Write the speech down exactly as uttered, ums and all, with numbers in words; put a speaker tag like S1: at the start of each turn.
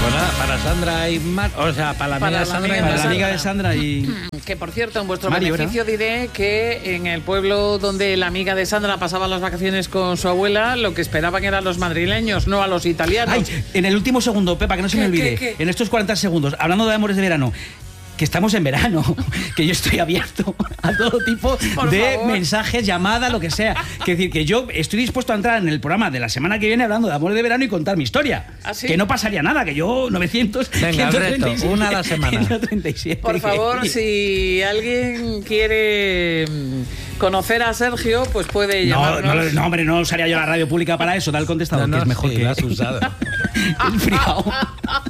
S1: Pues nada, para Sandra y Mar, o sea, para la
S2: Para
S1: amiga de
S2: la
S1: Sandra y
S2: amiga
S1: Mar.
S2: de
S3: Para la amiga de Sandra y...
S2: Que, por cierto, en vuestro
S3: Mario,
S2: beneficio diré que en el pueblo donde la amiga de Sandra pasaba las vacaciones con su abuela, lo que esperaban eran los madrileños, no a los italianos.
S3: Ay, en el último segundo, Pepa, que no se me
S2: ¿Qué,
S3: olvide,
S2: qué, qué?
S3: en estos cuarenta segundos, hablando de amores de verano, que estamos en verano, que yo estoy abierto a todo tipo
S2: Por
S3: de
S2: favor.
S3: mensajes, llamadas, lo que sea. Que decir, que yo estoy dispuesto a entrar en el programa de la semana que viene hablando de amores de verano y contar mi historia.
S2: ¿Ah, sí?
S3: Que no pasaría nada, que yo novecientos,
S1: Venga, el reto,
S3: ciento treinta y siete,
S1: una a la semana.
S3: ciento treinta y siete,
S2: Por
S3: que-
S2: favor, si alguien quiere mm, conocer a Sergio, pues puede
S3: No,
S2: llamarnos.
S3: no, no, hombre, no usaría yo la radio pública para eso, da el contestador,
S1: No, no,
S3: que es mejor
S1: sí,
S3: que
S1: la has usado.
S3: el frijao.